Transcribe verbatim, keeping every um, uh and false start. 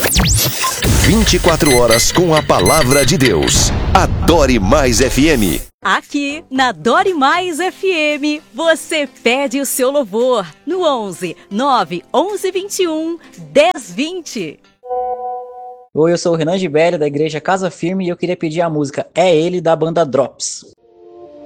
vinte e quatro horas com a palavra de Deus. Adore Mais F M. Aqui na Adore Mais F M, você pede o seu louvor no onze, nove, onze, vinte e um, dez, vinte. Oi, eu sou o Renan Gibério, da Igreja Casa Firme, e eu queria pedir a música É Ele, da banda Drops.